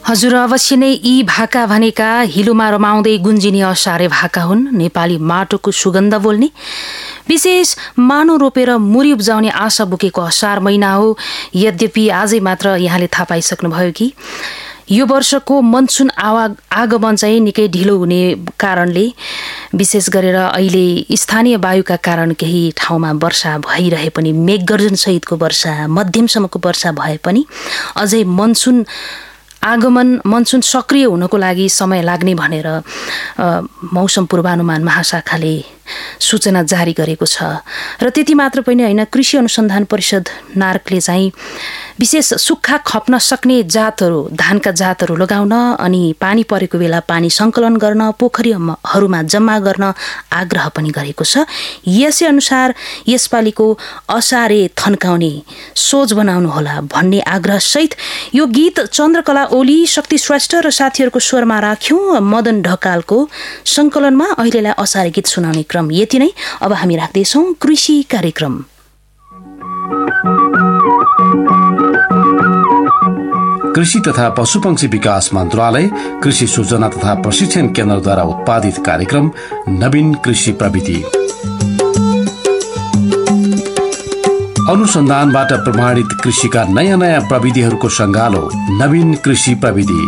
हजुर, अवश्य नै यी भाका भनेका हिलोमा रमाउँदै गुन्जिने असारे भाका हुन्। नेपाली माटोको सुगन्ध बोल्ने, विशेष मानो रोपेर मुरी उब्जाउने आशा बोकेको असार महिना हो। यद्यपि आजै मात्र यहाँले थाहा पाइसक्नुभयो कि यो वर्षको मनसुन आगमन चाहिँ निकै ढिलो हुने कारणले, विशेष गरेर अहिले स्थानीय वायुका कारण केही ठाउँमा वर्षा भइरहे पनि, मेघगर्जन सहितको वर्षा, मध्यमसम्मको वर्षा भए पनि अझै मनसुन सक्रिय हुनको लागि समय लाग्ने भनेर मौसम पूर्वानुमान महाशाखाले सूचना जारी गरेको छ। र त्यति मात्र पनि होइन, कृषि अनुसन्धान परिषद नार्कले चाहिँ विशेष सुक्खा खप्न सक्ने जातहरू, धानका जातहरू लगाउन अनि पानी परेको बेला पानी सङ्कलन गर्न, पोखरीहरूमा जम्मा गर्न आग्रह पनि गरेको छ। यसै अनुसार यसपालिको असारे थन्काउने सोच बनाउनुहोला भन्ने आग्रहसहित यो गीत चन्द्रकला ओली, शक्ति श्रेष्ठ र साथीहरूको स्वरमा राख्यौँ। मदन ढकालको सङ्कलनमा अहिलेलाई असारे गीत सुनाउने क्रम यति नै। अब हामी राख्दैछौँ कृषि कार्यक्रम। कृषि तथा पशुपक्षी विकास मन्त्रालय, कृषि सूचना तथा प्रशिक्षण केन्द्रद्वारा उत्पादित कार्यक्रम नवीन कृषि प्रविधि। अनुसन्धानबाट प्रमाणित कृषिका नयाँ नयाँ प्रविधिहरूको सङ्गालो नवीन कृषि प्रविधि।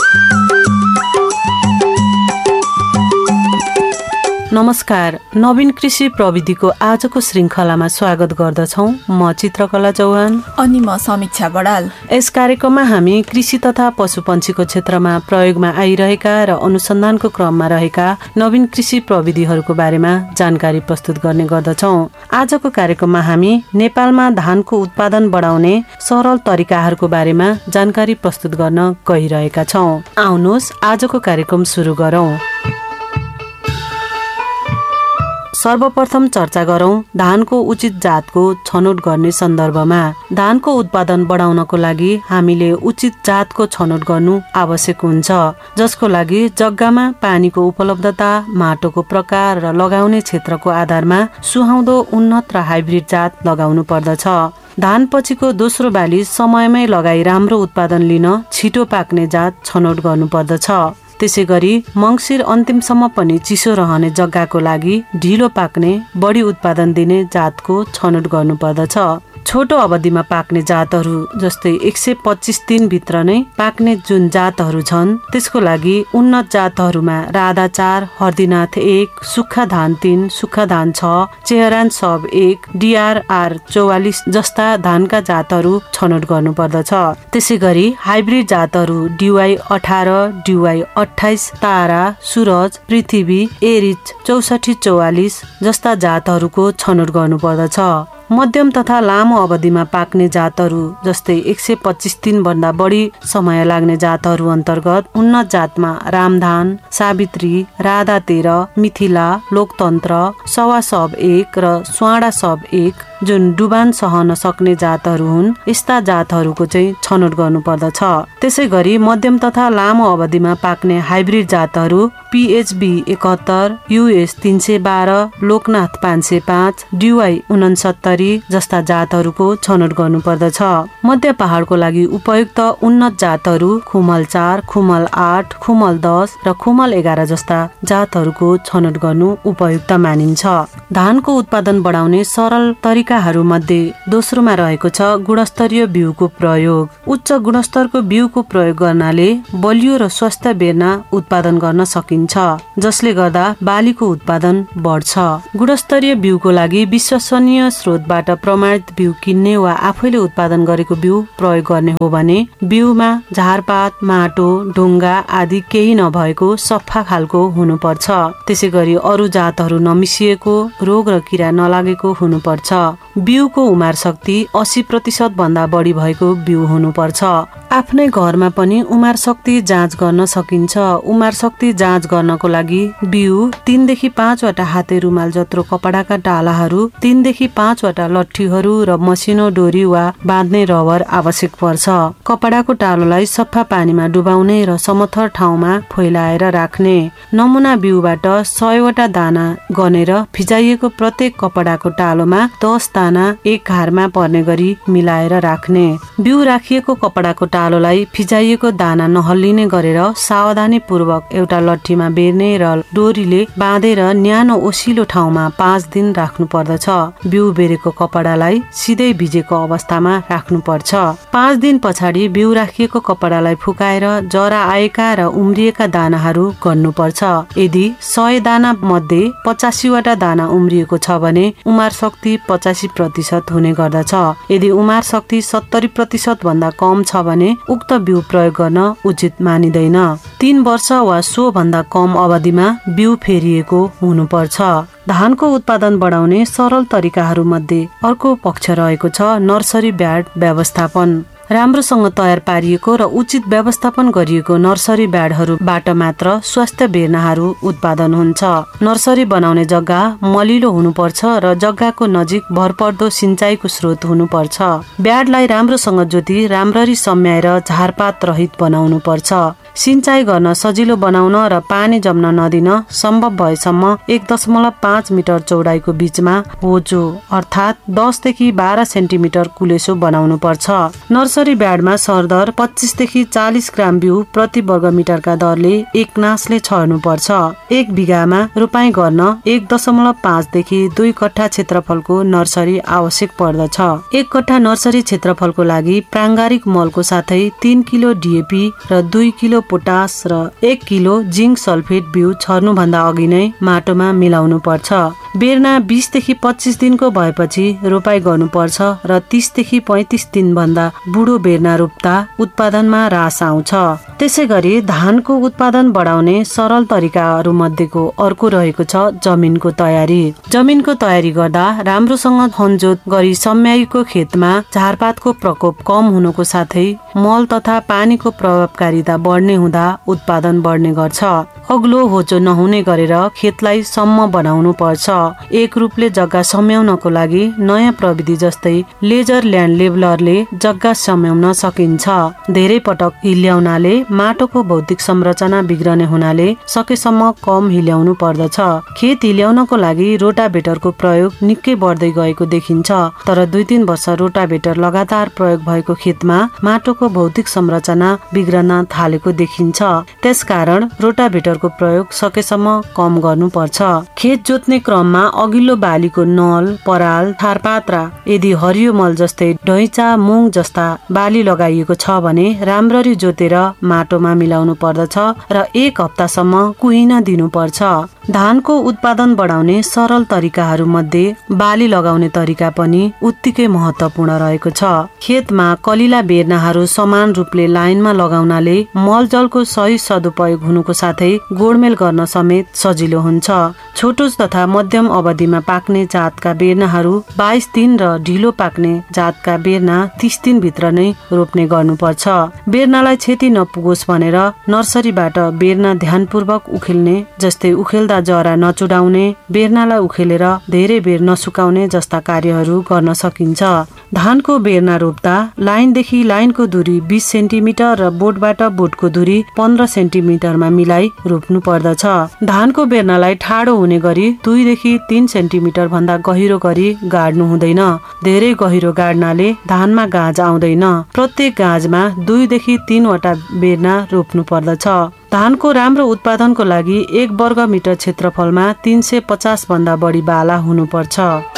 नमस्कार, नवीन कृषि प्रविधिको आजको श्रृङ्खलामा स्वागत गर्दछौँ। म चित्रकला चौहान अनि म समीक्षा बडाल। यस कार्यक्रममा हामी कृषि तथा पशुपन्छीको क्षेत्रमा प्रयोगमा आइरहेका र अनुसन्धानको क्रममा रहेका नवीन कृषि प्रविधिहरूको बारेमा जानकारी प्रस्तुत गर्ने गर्दछौँ। आजको कार्यक्रममा हामी नेपालमा धानको उत्पादन बढाउने सरल तरिकाहरूको बारेमा जानकारी प्रस्तुत गर्न गइरहेका छौँ। आउनुहोस् आजको कार्यक्रम सुरु गरौँ। सर्वप्रथम चर्चा गरौँ धानको उचित जातको छनौट गर्ने सन्दर्भमा। धानको उत्पादन बढाउनको लागि हामीले उचित जातको छनौट गर्नु आवश्यक हुन्छ, जसको लागि जग्गामा पानीको उपलब्धता, माटोको प्रकार र लगाउने क्षेत्रको आधारमा सुहाउँदो उन्नत र हाइब्रिड जात लगाउनु पर्दछ। धान पछिको दोस्रो बाली समयमै लगाई राम्रो उत्पादन लिन छिटो पाक्ने जात छनौट गर्नु पर्दछ। त्यसै गरी मङ्सिर अन्तिमसम्म पनि चिसो रहने जग्गाको लागि ढिलो पाक्ने, बढी उत्पादन दिने जातको छनौट गर्नुपर्दछ। छोटो अवधिमा पाक्ने जातहरू जस्तै 125 दिनभित्र नै पाक्ने जुन जातहरू छन् त्यसको लागि उन्नत जातहरूमा राधा 4, हर्दीनाथ 1, सुक्खा धान 3, सुक्खा धान 6, चेहरान सब 1, DRR 44 जस्ता धानका जातहरू छनौट गर्नुपर्दछ। त्यसै गरी हाइब्रिड जातहरू DY 18, DY 28, तारा, सुरज, पृथ्वी, एरिच 64 44 जस्ता जातहरूको छनौट गर्नुपर्दछ। मध्यम तथा लामो अवधिमा पाक्ने जातहरू जस्तै 125 दिनभन्दा बढी समय लाग्ने जातहरू अन्तर्गत उन्नत जातमा रामधान, सावित्री, राधा 13, मिथिला, लोकतन्त्र, सवा सब 1 र स्वाडा सब 1 जुन डुबान सहन सक्ने जातहरू हुन्, यस्ता जातहरूको चाहिँ छनौट गर्नुपर्दछ। त्यसै गरी मध्यम तथा लामो अवधिमा पाक्ने हाइब्रिड जातहरू PHB 71, US 312, लोकनाथ 505, DY 69 जस्ता जातहरूको छनौट गर्नुपर्दछ। मध्य पहाडको लागि उपयुक्त उन्नत जातहरू खुमल 4, खुमल 8, खुमल 10 र खुमल 11 जस्ता जातहरूको छनौट गर्नु उपयुक्त मानिन्छ। धानको उत्पादन बढाउने सरल तरिकाहरू मध्ये दोस्रोमा रहेको छ गुणस्तरीय बिउको प्रयोग। उच्च गुणस्तरको बिउको प्रयोग गर्नाले बलियो र स्वस्थ बेर्ना उत्पादन गर्न सकिन्छ, जसले गर्दा बालीको उत्पादन बढ्छ। गुणस्तरीय बिउको लागि विश्वसनीय स्रोतबाट प्रमाणित बिउ किन्ने वा आफैले उत्पादन गरेको बिउ प्रयोग गर्ने हो भने बिउमा झारपात, माटो, ढुङ्गा आदि केही नभएको सफा खालको हुनुपर्छ। त्यसै गरी अरू जातहरू नमिसिएको, रोग र किरा नलागेको हुनुपर्छ। बिउको उमार शक्ति 80% भन्दा बढी भएको बिउ हुनुपर्छ। आफ्नै घरमा पनि उमार शक्ति जाँच गर्न सकिन्छ। उमार शक्ति जाँच गर्नको लागि बिउ 3 देखि 5 वटा हाते रुमाल जत्रो कपडाका डालाहरू, 3 देखि 5 वटा लट्ठीहरू र मसिनो डोरी वा बाँध्ने रबर आवश्यक पर्छ। कपडाको टालोलाई सफा पानीमा डुबाउने र समथर ठाउँमा फैलाएर राख्ने। नमुना बिउबाट 100 वटा दाना गनेर भिजाइएको प्रत्येक कपडाको टालोमा 10 दाना एक घारमा पर्ने गरी मिलाएर राख्ने। बिउ राखिएको कपडाको चालोलाई फिजाइएको दाना नहल्लिने गरेर सावधानीपूर्वक एउटा लट्ठीमा बेर्ने र डोरीले बाँधेर न्यानो ओसिलो ठाउँमा 5 दिन राख्नु पर्दछ। बिउ बेरेको कपडालाई सिधै भिजेको अवस्थामा राख्नु पर्छ। 5 दिन पछाडि बिउ राखिएको कपडालाई फुकाएर जरा आएका र उम्रिएका दानाहरू गर्नुपर्छ। यदि 100 दाना मध्ये 85 वटा दाना उम्रिएको छ भने उमार शक्ति 85% हुने गर्दछ। यदि उमार शक्ति 70% भन्दा कम छ भने उक्त बिउ प्रयोग गर्न उचित मानिँदैन। 3 वर्ष वा सो भन्दा कम अवधिमा बिउ फेरिएको हुनुपर्छ। धानको उत्पादन बढाउने सरल तरिकाहरू मध्ये अर्को पक्ष रहेको छ नर्सरी ब्याड व्यवस्थापन। राम्रोसँग तयार पारिएको र उचित व्यवस्थापन गरिएको नर्सरी ब्याडहरूबाट मात्र स्वास्थ्य बेर्नाहरू उत्पादन हुन्छ। नर्सरी बनाउने जग्गा मलिलो हुनुपर्छ र जग्गाको नजिक भरपर्दो सिंचाइको स्रोत हुनुपर्छ। ब्याडलाई राम्रोसँग जोती राम्ररी सम्याएर झारपात रहित बनाउनु पर्छ। सिंचाइ गर्न सजिलो बनाउन र पानी जम्न नदिन सम्भव भएसम्म 1.5 मिटर चौडाइको बीचमा होचो अर्थात् 10 देखि 12 सेन्टिमिटर कुलेसो बनाउनु पर्छ। नर्सरी ब्याडमा सरदर 25 देखि 40 ग्राम बिउ प्रति वर्ग मिटरका दरले एक नासले छर्नु पर्छ। 1 बिघामा रोपाई गर्न 1.5 देखि 2 कट्ठा क्षेत्रफलको नर्सरी आवश्यक पर्दछ। 1 कट्ठा नर्सरी क्षेत्रफलको लागि प्राङ्गारिक मलको साथै 3 किलो DAP र 2 किलो पोटास र 1 किलो जिंक सल्फेट बिउ छर्नु भन्दा अघि नै माटोमा मिलाउनु पर्छ। बेर्ना 20 देखि 25 दिनको भएपछि रोपाई गर्नुपर्छ र 30 देखि 35 दिन भन्दा बुढो बेर्ना रोप्दा उत्पादनमा ह्रास आउँछ। त्यसैगरी धानको उत्पादन बढाउने सरल तरिकाहरू मध्येको अर्को रहेको छ जमिनको तयारी। जमिनको तयारी गर्दा राम्रोसँग खनजोत गरी सम्याएको खेतमा झारपातको प्रकोप कम हुनुको साथै मल तथा पानीको प्रभावकारिता बढ्ने हुँदा उत्पादन बढ्ने गर्छ। अग्लो होचो नहुने गरेर खेतलाई सम्म बनाउनु पर्छ। एक रूपले जग्गा सम्याउनको लागि नयाँ प्रविधि जस्तै लेजर ल्यान्ड लेभलरले जग्गा सम्याउन सकिन्छ। धेरै पटक हिल्याउनाले माटोको भौतिक संरचना बिग्रने हुनाले सकेसम्म कम हिल्याउनु पर्दछ। खेत हिल्याउनको लागि रोटाभेटरको प्रयोग निकै बढ्दै गएको देखिन्छ, तर 2-3 वर्ष रोटाभेटर लगातार प्रयोग भएको खेतमा माटोको भौतिक संरचना बिग्रन थालेको देखिन्छ। त्यसकारण रोटाभेटरको प्रयोग सकेसम्म कम गर्नुपर्छ। खेत जोत्ने क्रममा अघिल्लो बालीको नल, पराल, थारपात र यदि हरियो मल जस्तै ढैँचा, मुङ जस्ता बाली लगाइएको छ भने राम्ररी जोतेर माटोमा मिलाउनु पर्दछ र 1 हप्तासम्म कुहिन दिनुपर्छ। धानको उत्पादन बढाउने सरल तरिकाहरू मध्ये बाली लगाउने तरिका पनि उत्तिकै महत्त्वपूर्ण रहेको छ। खेतमा कलिला बेर्नाहरू समान रूपले लाइनमा लगाउनाले मलजलको सही सदुपयोग हुनुको साथै गोडमेल गर्न समेत सजिलो हुन्छ। छोटो तथा मध्यम अवधिमा पाक्ने जातका बेर्नाहरू 22 दिन र ढिलो पाक्ने जातका बेर्ना 30 दिन भित्र नै रोप्ने गर्नुपर्छ। बेर्नालाई क्षति नपुगोस् भनेर नर्सरीबाट बेर्ना ध्यानपूर्वक उखेल्ने जस्तै उखेल्दा जरा नचुडाउने, बेर्नालाई उखेलेर धेरै बेर नसुकाउने जस्ता कार्यहरू गर्न सकिन्छ। धानको बेर्ना रोप्दा लाइनदेखि लाइनको दूरी 20 सेन्टिमिटर र बोटबाट बोटको दूरी 15 सेन्टिमिटरमा मिलाई रोप्नु पर्दछ। धानको बेर्नालाई ठाडो हुने गरी 2 देखि 3 सेन्टिमिटर भन्दा गहिरो गरी गाड्नु हुँदैन। धेरै गहिरो गाड्नाले धानमा गाँज आउँदैन। प्रत्येक गाँजमा 2 देखि 3 वटा बेर्ना रोप्नु पर्दछ। धानको राम्रो उत्पादनको लागि 1 वर्ग मिटर क्षेत्रफलमा 350 भन्दा बढी बाला हुनुपर्छ।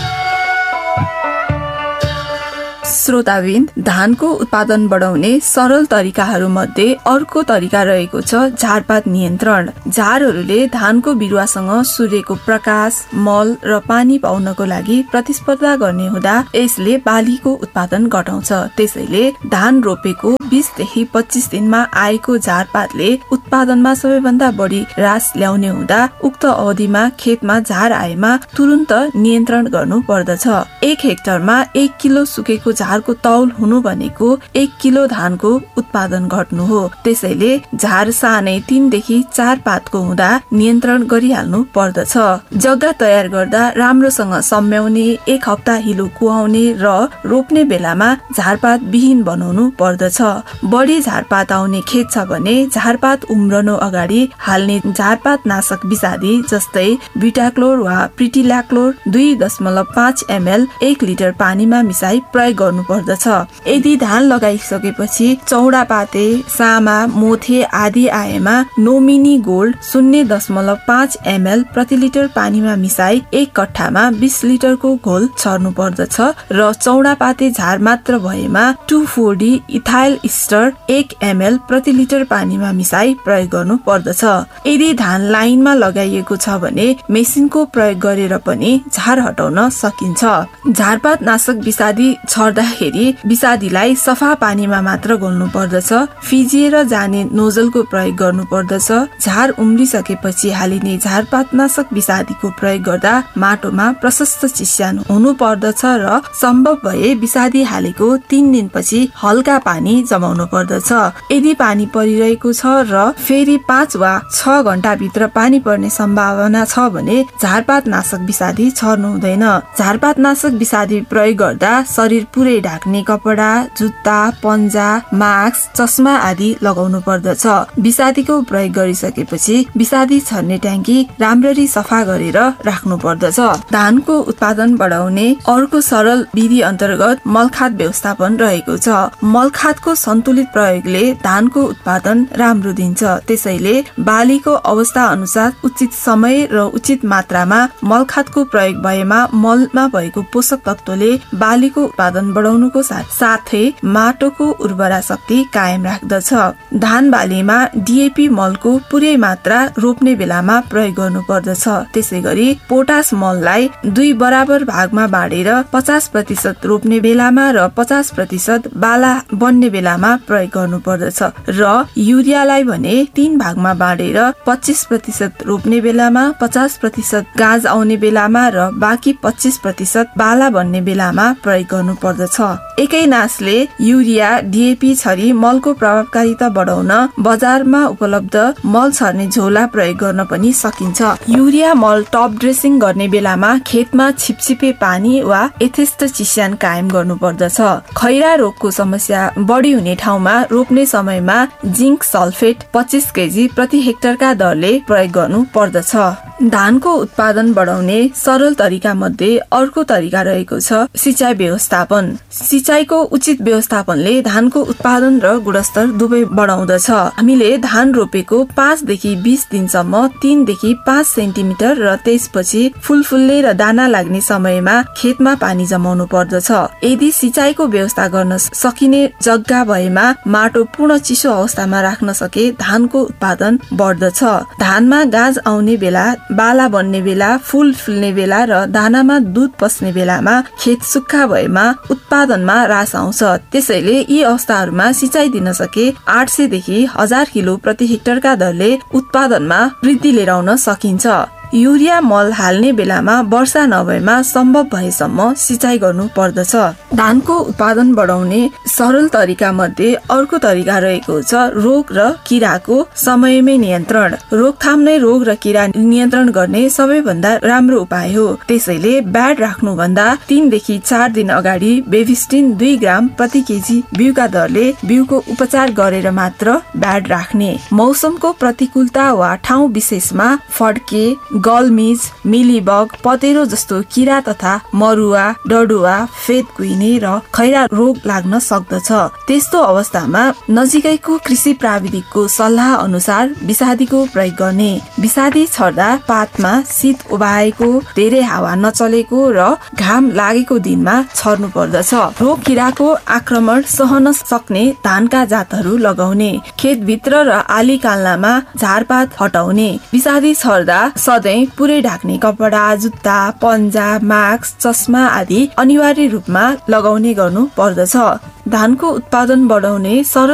श्रोताबिन, धानको उत्पादन बढाउने सरल तरिकाहरू मध्ये अर्को तरिका रहेको छ झारपात नियन्त्रण। झारहरूले धानको बिरुवासँग सूर्यको प्रकाश, मल र पानी पाउनको लागि प्रतिस्पर्धा गर्ने हुँदा यसले बालीको उत्पादन घटाउँछ। त्यसैले धान रोपेको 20 देखि 25 दिनमा आएको झारपातले उत्पादनमा सबैभन्दा बढी ह्रास ल्याउने हुँदा उक्त अवधिमा खेतमा झार आएमा तुरुन्त नियन्त्रण गर्नु पर्दछ। 1 हेक्टरमा 1 किलो सुकेको झारको तौल हुनु भनेको 1 किलो धानको उत्पादन घट्नु हो। त्यसैले झार सानै 3 देखि 4 पातको हुँदा नियन्त्रण गरिहाल्नु पर्दछ। जग्गा तयार गर्दा राम्रोसँग सम्याउने, 1 हप्ता हिलो कुहाउने र रोप्ने बेलामा झारपात विहीन बनाउनु पर्दछ। बढी झारपात आउने खेत छ भने झारपात उम्रनु अगाडि हाल्ने झारपात नाशक विषादी जस्तै बिटाक्लोर वा प्रिटिल्याक्लोर 2.5 ml 1 लिटर पानीमा मिसाई प्रयोग गर्नु पर्दछ। यदि धान लगाइसकेपछि चौडा पाते, सामा, मोथे आदि आएमा नोमिनी गोल्ड 0.5 ml प्रति लिटर पानीमा मिसाई 1 कट्ठामा 20 लिटरको घोल छर्नु पर्दछ र चौडा पाते झार मात्र भएमा 2,4-D इथाइल इस्टर 1 ml प्रति लिटर पानीमा मिसाई प्रयोग गर्नु पर्दछ। यदि धान लाइनमा लगाइएको छ भने मेसिनको प्रयोग गरेर पनि झार हटाउन सकिन्छ। झारपात नाशक विषादी छर्दाखेरि विषादीलाई सफा पानीमा मात्र घोल्नु पर्दछ। फिजिएर जाने नोजलको प्रयोग गर्नु पर्दछ। झार उम्रिसकेपछि हालिने झारपात नाशक विषादीको प्रयोग गर्दा माटोमा प्रशस्त चिस्यान हुनु पर्दछ र सम्भव भए विषादी हालेको 3 दिनपछि हल्का पानी जमाउनु पर्दछ। यदि पानी परिरहेको छ र फेरि 5 वा 6 घण्टा भित्र पानी पर्ने सम्भावना छ भने झारपात नाशक विषादी छर्नु हुँदैन। झारपात नाशक विषादी प्रयोग गर्दा शरीर पुरै ढाक्ने कपडा, जुत्ता, पन्जा, मास्क, चस्मा आदि लगाउनु पर्दछ। विषादीको प्रयोग गरिसकेपछि विषादी छर्ने ट्याङ्की राम्ररी सफा गरेर राख्नु पर्दछ। धानको उत्पादन बढाउने अर्को सरल विधि अन्तर्गत मलखाद व्यवस्थापन रहेको छ। मलखादको सन्तुलित प्रयोगले धानको उत्पादन राम्रो दिन्छ। त्यसैले बालीको अवस्था अनुसार उचित समय र उचित मात्रामा मलखादको प्रयोग भएमा मलमा भएको पोषक तत्वले बालीको उत्पादन बढाउनुको साथै माटोको उर्वरा शक्ति कायम राख्दछ। धान बालीमा DAP मलको पुरै मात्रा रोप्ने बेलामा प्रयोग गर्नु पर्दछ। त्यसै गरी पोटास मललाई 2 बराबर भागमा बाँडेर 50% रोप्ने बेलामा र 50% बाला बन्ने बेलामा प्रयोग गर्नु पर्दछ र युरियालाई भने 3 भागमा बाँडेर 25% रोप्ने बेलामा, 50% गाज आउने बेलामा र बाँकी 25% बाला बन्ने बेलामा प्रयोग गर्नु पर्दछ। एकै नासले युरिया, DAP छरी मलको प्रभावकारिता बढाउन बजारमा उपलब्ध मल छर्ने झोला प्रयोग गर्न पनि सकिन्छ। युरिया मल टप ड्रेसिङ गर्ने बेलामा खेतमा छिपछिपे पानी वा यथेष्ट चिस्यान कायम गर्नु पर्दछ। खैरा रोगको समस्या बढी हुने ठाउँमा रोप्ने समयमा जिंक सल्फेट 25 केजी प्रति हेक्टरका दरले प्रयोग गर्नु पर्दछ। धानको उत्पादन बढाउने सरल तरिका मध्ये अर्को तरिका रहेको छ सिंचाइ व्यवस्थापन। सिंचाइको उचित व्यवस्थापनले धानको उत्पादन र गुणस्तर दुवै बढाउँदछ। हामीले धान रोपेको 5 देखि 20 दिनसम्म 3 देखि 5 सेन्टिमिटर र त्यसपछि फुल्ने र दाना लाग्ने समयमा खेतमा पानी जमाउनु पर्दछ। यदि सिंचाइको व्यवस्था गर्न सकिने जग्गा भएमा माटो पूर्ण चिसो अवस्थामा राख्न सके धानको उत्पादन बढ्दछ। धानमा गाज आउने बेला, बाला बन्ने बेला, फूल फुल्ने बेला र दानामा दूध पस्ने बेलामा खेत सुक्खा भएमा उत्पादनमा ह्रास आउँछ। त्यसैले यी अवस्थाहरूमा सिंचाइ दिन सके 800 देखि 1000 किलो प्रति हेक्टरका दरले उत्पादनमा वृद्धि लिएर आउन सकिन्छ। युरिया मल हाल्ने बेलामा वर्षा नभएमा सम्भव भएसम्म सिंचाइ गर्नु पर्दछ। धानको उत्पादन बढाउने सरल तरिका मध्ये अर्को तरिका रहेको छ रोग र किराको समयमै नियन्त्रण। रोकथाम नै रोग र किरा नियन्त्रण गर्ने सबैभन्दा राम्रो उपाय हो। त्यसैले ब्याड राख्नु भन्दा 3 देखि 4 दिन अगाडि बेबिस्टिन 2 ग्राम प्रति केजी बिउका दरले बिउको उपचार गरेर मात्र ब्याड राख्ने। मौसमको प्रतिकूलता वा ठाउँ विशेषमा फड्के, गलमिज, मिलीबग, पतेरो जस्तो किरा तथा मरुवा, डडुवा, फेद कुहिने र खैरा रोग लाग्न सक्दछ। त्यस्तो अवस्थामा नजिकैको कृषि प्राविधिकको सल्लाह अनुसार विषादीको प्रयोग गर्ने। विषादी छर्दा पातमा शीत उभाएको, धेरै हावा नचलेको र घाम लागेको दिनमा छर्नु पर्दछ। रोग किराको आक्रमण सहन सक्ने धानका जातहरू लगाउने। खेतभित्र र आली काल्नामा झारपात हटाउने। विषादी छर्दा सधैँ पुरै ढाक्ने कपडा, जुत्ता, पन्जा, मास्क, चस्मा आदि अनिवार्य रूपमा लगाउने गर्नु पर्दछ। धानको उत्पादन बढाउने सरल